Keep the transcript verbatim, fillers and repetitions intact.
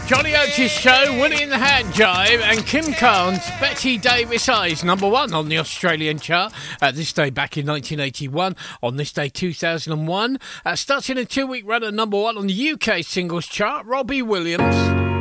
Johnny Oates Show, Willie in the Hat Jive, and Kim Carnes, Betty Davis Eyes, number one on the Australian chart. Uh, this day back in nineteen eighty-one, on this day two thousand one. Uh, starting a two-week run at number one on the U K singles chart, Robbie Williams.